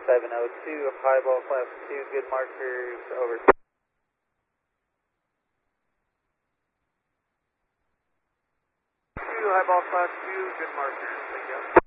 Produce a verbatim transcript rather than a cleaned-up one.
seven oh two, highball class two, good markers, over. two, highball class two, good markers, thank you.